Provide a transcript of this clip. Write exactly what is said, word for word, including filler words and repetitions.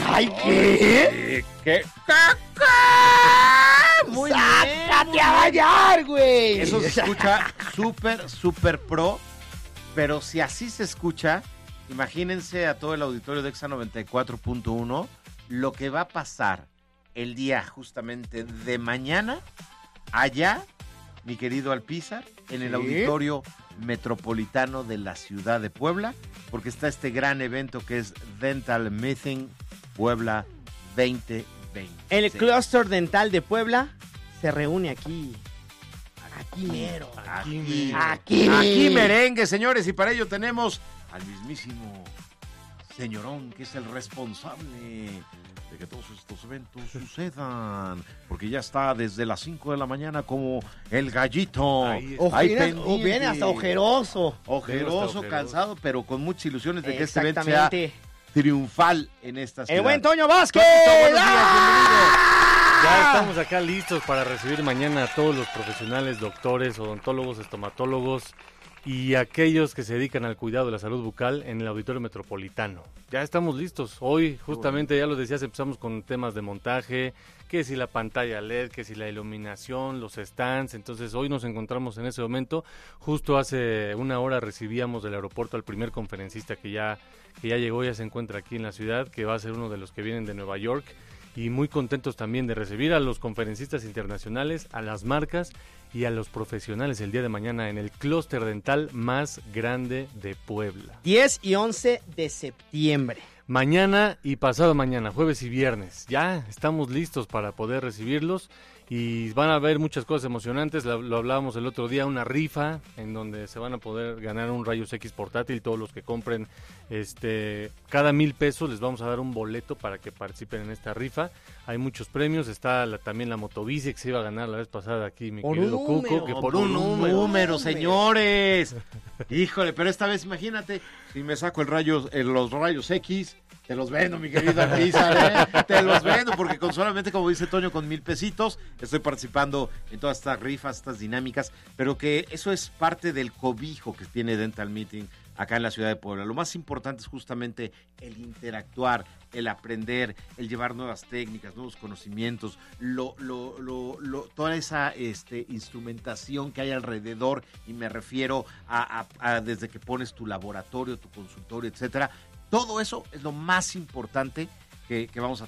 ¡Ay, qué! ¿Qué? Muy ¡sácate a bañar, güey! Eso se escucha súper, súper pro, pero si así se escucha, imagínense a todo el auditorio de Exa noventa y cuatro punto uno lo que va a pasar el día justamente de mañana allá, mi querido Alpizar, en el ¿Sí? Auditorio Metropolitano de la ciudad de Puebla, porque está este gran evento que es Dental Meeting Puebla veinte veinte. El Cluster Dental de Puebla se reúne aquí. Aquí mero. Aquí, Aquí. aquí, aquí merengue, señores, y para ello tenemos al mismísimo señorón que es el responsable de que todos estos eventos sucedan, porque ya está desde las cinco de la mañana como el gallito. Ahí o, viene, o viene hasta ojeroso. Ojeroso, ojeroso, cansado, pero con muchas ilusiones de que este evento sea triunfal en esta ciudad. El buen Toño Vázquez. Buenos días, bienvenido. Ya estamos acá listos para recibir mañana a todos los profesionales, doctores, odontólogos, estomatólogos y aquellos que se dedican al cuidado de la salud bucal en el Auditorio Metropolitano. Ya estamos listos. Hoy, justamente, ya lo decías, empezamos con temas de montaje, que si la pantalla L E D, que si la iluminación, los stands. Entonces, hoy nos encontramos en ese momento. Justo hace una hora recibíamos del aeropuerto al primer conferencista que ya, que ya llegó, ya se encuentra aquí en la ciudad, que va a ser uno de los que vienen de Nueva York. Y muy contentos también de recibir a los conferencistas internacionales, a las marcas y a los profesionales el día de mañana en el clúster dental más grande de Puebla. diez y once de septiembre. Mañana y pasado mañana, jueves y viernes. Ya estamos listos para poder recibirlos y van a haber muchas cosas emocionantes. Lo, lo hablábamos el otro día, una rifa en donde se van a poder ganar un Rayos X portátil. Todos los que compren este cada mil pesos les vamos a dar un boleto para que participen en esta rifa. Hay muchos premios, está la, también la motobici que se iba a ganar la vez pasada aquí, mi por querido número, Cuco, que por, por un número, número señores. Híjole, pero esta vez imagínate, si me saco el rayo, el, los rayos X, te los vendo, mi querido Artisa, ¿eh? Te los vendo, porque con solamente, como dice Toño, con mil pesitos, estoy participando en todas estas rifas, estas dinámicas, pero que eso es parte del cobijo que tiene Dental Meeting acá en la ciudad de Puebla. Lo más importante es justamente el interactuar, el aprender, el llevar nuevas técnicas, nuevos conocimientos, lo, lo, lo, lo, toda esa este, instrumentación que hay alrededor, y me refiero a, a, a desde que pones tu laboratorio, tu consultorio, etcétera. Todo eso es lo más importante que, que vamos a